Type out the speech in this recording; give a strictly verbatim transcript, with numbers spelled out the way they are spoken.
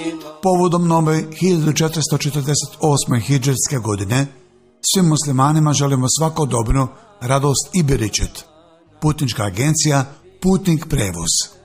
Povodom nove hiljadu četiristo četrdeset osme hidžetske godine, svim muslimanima želimo svakodobnu radost i beričet. Putnička agencija Putnik prevoz.